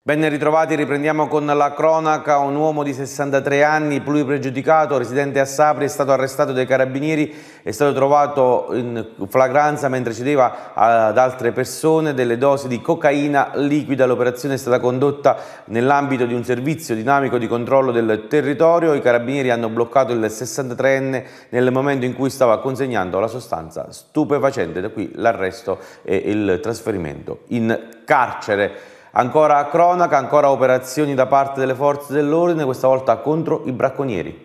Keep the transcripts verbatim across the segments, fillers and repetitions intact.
Ben ritrovati, riprendiamo con la cronaca. Un uomo di sessantatré anni, pluripregiudicato, residente a Sapri, è stato arrestato dai carabinieri, è stato trovato in flagranza mentre cedeva ad altre persone delle dosi di cocaina liquida. L'operazione è stata condotta nell'ambito di un servizio dinamico di controllo del territorio. I carabinieri hanno bloccato il sessantatreenne nel momento in cui stava consegnando la sostanza stupefacente, da qui l'arresto e il trasferimento in carcere. Ancora cronaca, ancora operazioni da parte delle forze dell'ordine, questa volta contro i bracconieri.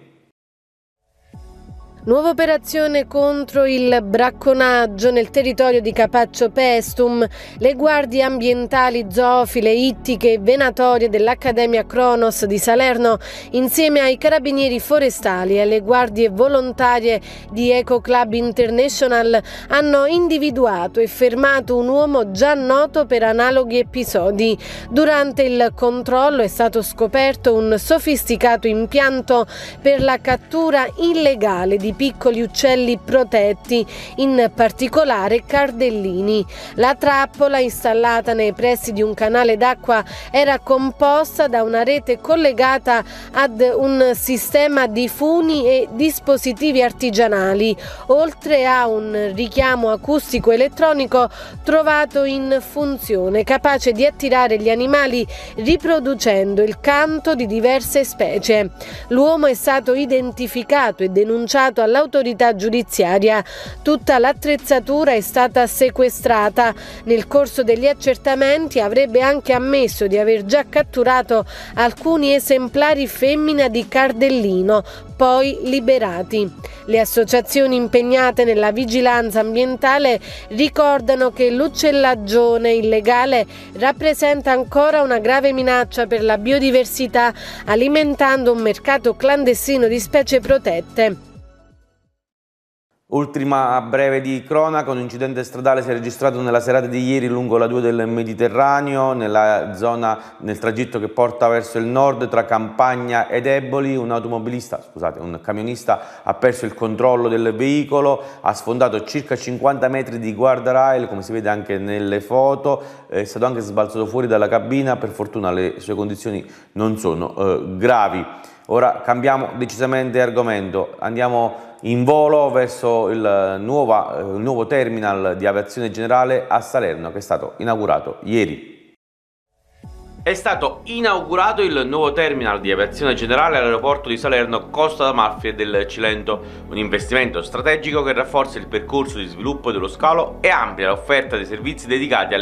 Nuova operazione contro il bracconaggio nel territorio di Capaccio Paestum. Le guardie ambientali, zoofile, ittiche e venatorie dell'Accademia Kronos di Salerno, insieme ai carabinieri forestali e alle guardie volontarie di Eco Club International, hanno individuato e fermato un uomo già noto per analoghi episodi. Durante il controllo è stato scoperto un sofisticato impianto per la cattura illegale di piccoli uccelli protetti, in particolare cardellini. La trappola, installata nei pressi di un canale d'acqua, era composta da una rete collegata ad un sistema di funi e dispositivi artigianali, oltre a un richiamo acustico elettronico trovato in funzione, capace di attirare gli animali riproducendo il canto di diverse specie. L'uomo è stato identificato e denunciato all'autorità giudiziaria. Tutta l'attrezzatura è stata sequestrata. Nel corso degli accertamenti avrebbe anche ammesso di aver già catturato alcuni esemplari femmina di cardellino, poi liberati. Le associazioni impegnate nella vigilanza ambientale ricordano che l'uccellagione illegale rappresenta ancora una grave minaccia per la biodiversità, alimentando un mercato clandestino di specie protette. Ultima breve di cronaca, un incidente stradale si è registrato nella serata di ieri lungo la due del Mediterraneo, nella zona, nel tragitto che porta verso il nord tra Campagna ed Eboli. Un automobilista, scusate, un camionista ha perso il controllo del veicolo, ha sfondato circa cinquanta metri di guardrail, come si vede anche nelle foto, è stato anche sbalzato fuori dalla cabina. Per fortuna le sue condizioni non sono eh, gravi. Ora cambiamo decisamente argomento, andiamo in volo verso il, nuova, il nuovo terminal di aviazione generale a Salerno, che è stato inaugurato ieri. È stato inaugurato il nuovo terminal di aviazione generale all'aeroporto di Salerno Costa d'Amalfi e del Cilento, un investimento strategico che rafforza il percorso di sviluppo dello scalo e amplia l'offerta dei servizi dedicati alle